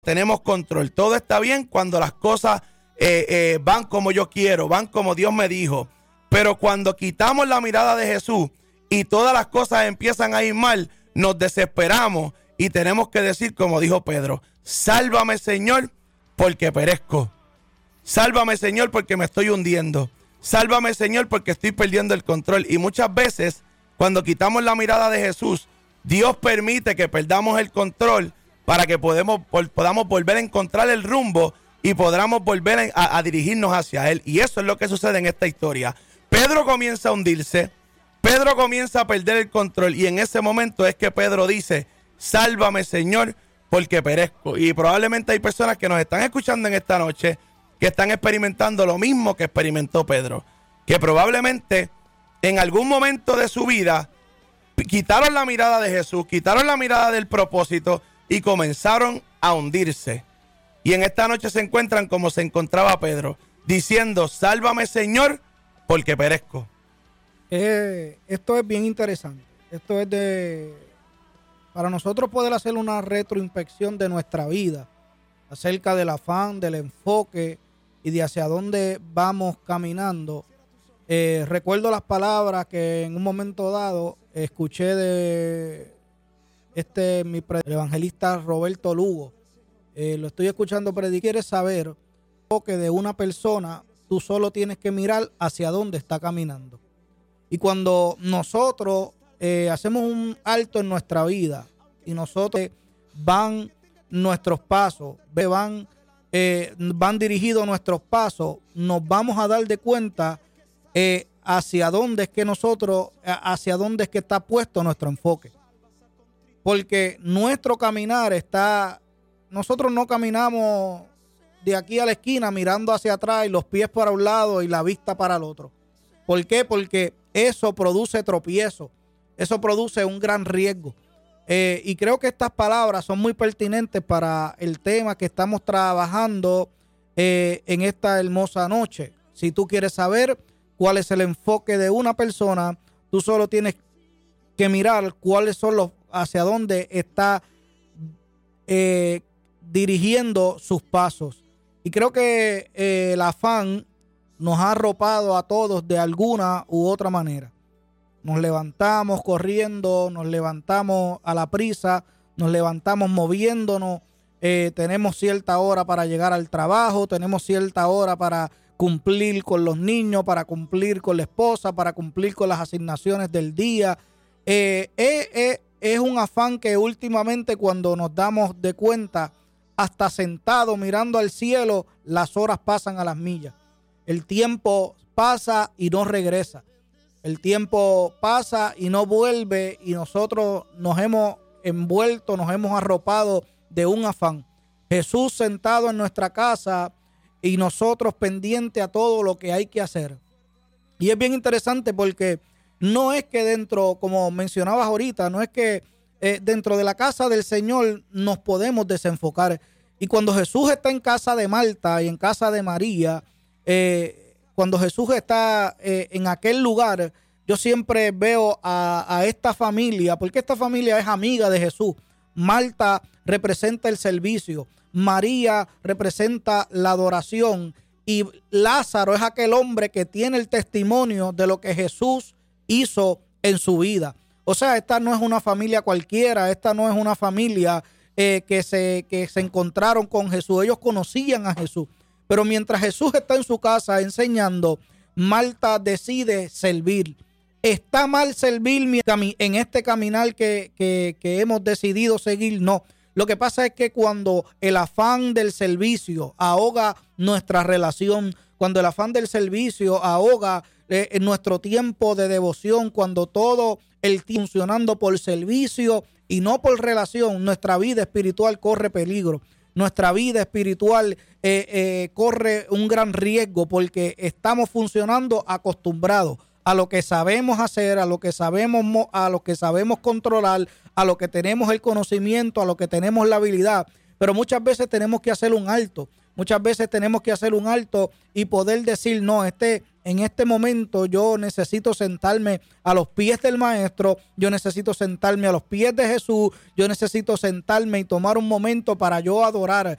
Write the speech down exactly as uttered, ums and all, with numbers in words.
tenemos control. Todo está bien cuando las cosas eh, eh, van como yo quiero, van como Dios me dijo. Pero cuando quitamos la mirada de Jesús y todas las cosas empiezan a ir mal, nos desesperamos y tenemos que decir como dijo Pedro: sálvame, Señor, porque perezco. Sálvame, Señor, porque me estoy hundiendo. Sálvame, Señor, porque estoy perdiendo el control. Y muchas veces, cuando quitamos la mirada de Jesús, Dios permite que perdamos el control para que podemos, podamos volver a encontrar el rumbo y podamos volver a, a dirigirnos hacia Él. Y eso es lo que sucede en esta historia. Pedro comienza a hundirse, Pedro comienza a perder el control, y en ese momento es que Pedro dice: sálvame, Señor, porque perezco. Y probablemente hay personas que nos están escuchando en esta noche que están experimentando lo mismo que experimentó Pedro, que probablemente en algún momento de su vida quitaron la mirada de Jesús, quitaron la mirada del propósito y comenzaron a hundirse. Y en esta noche se encuentran como se encontraba Pedro, diciendo: sálvame, Señor, porque perezco. Eh, esto es bien interesante. Esto es de... Para nosotros poder hacer una retroinspección de nuestra vida acerca del afán, del enfoque y de hacia dónde vamos caminando. Eh, recuerdo las palabras que en un momento dado escuché de este mi pre- el evangelista Roberto Lugo. Eh, lo estoy escuchando predicar. ¿Quieres saber el enfoque de una persona? Tú solo tienes que mirar hacia dónde está caminando. Y cuando nosotros eh, hacemos un alto en nuestra vida y nosotros van nuestros pasos, van, eh, van dirigidos nuestros pasos, nos vamos a dar de cuenta eh, hacia dónde es que nosotros, hacia dónde es que está puesto nuestro enfoque. Porque nuestro caminar está, nosotros no caminamos de aquí a la esquina mirando hacia atrás y los pies para un lado y la vista para el otro. ¿Por qué? Porque eso produce tropiezo, eso produce un gran riesgo. Eh, y creo que estas palabras son muy pertinentes para el tema que estamos trabajando eh, en esta hermosa noche. Si tú quieres saber cuál es el enfoque de una persona, tú solo tienes que mirar cuáles son los, hacia dónde está eh, dirigiendo sus pasos. Y creo que eh, el afán nos ha arropado a todos de alguna u otra manera. Nos levantamos corriendo, nos levantamos a la prisa, nos levantamos moviéndonos, eh, tenemos cierta hora para llegar al trabajo, tenemos cierta hora para cumplir con los niños, para cumplir con la esposa, para cumplir con las asignaciones del día. Eh, eh, eh, es un afán que últimamente, cuando nos damos de cuenta, hasta sentado mirando al cielo, las horas pasan a las millas. El tiempo pasa y no regresa. El tiempo pasa y no vuelve, y nosotros nos hemos envuelto, nos hemos arropado de un afán. Jesús sentado en nuestra casa y nosotros pendientes a todo lo que hay que hacer. Y es bien interesante porque no es que dentro, como mencionabas ahorita, no es que eh, dentro de la casa del Señor nos podemos desenfocar. Y cuando Jesús está en casa de Marta y en casa de María, eh, cuando Jesús está eh, en aquel lugar, yo siempre veo a, a esta familia, porque esta familia es amiga de Jesús. Marta representa el servicio, María representa la adoración, y Lázaro es aquel hombre que tiene el testimonio de lo que Jesús hizo en su vida. O sea, esta no es una familia cualquiera, esta no es una familia eh, que, se, que se encontraron con Jesús. Ellos conocían a Jesús. Pero mientras Jesús está en su casa enseñando, Marta decide servir. ¿Está mal servir en este caminar que, que, que hemos decidido seguir? No. Lo que pasa es que cuando el afán del servicio ahoga nuestra relación, cuando el afán del servicio ahoga eh, nuestro tiempo de devoción, cuando todo el tiempo funcionando por servicio y no por relación, nuestra vida espiritual corre peligro. Nuestra vida espiritual eh, eh, corre un gran riesgo porque estamos funcionando acostumbrados a lo que sabemos hacer, a lo que sabemos, a lo que sabemos controlar, a lo que tenemos el conocimiento, a lo que tenemos la habilidad. Pero muchas veces tenemos que hacer un alto, Muchas veces tenemos que hacer un alto y poder decir, no, este, en este momento yo necesito sentarme a los pies del Maestro, yo necesito sentarme a los pies de Jesús, yo necesito sentarme y tomar un momento para yo adorar,